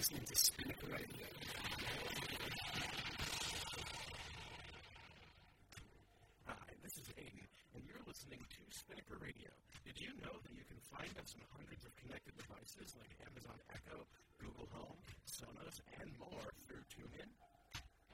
listening to Spinnaker Radio. Hi, this is Aiden, and you're listening to Spinnaker Radio. Did you know that you can find us on hundreds of connected devices like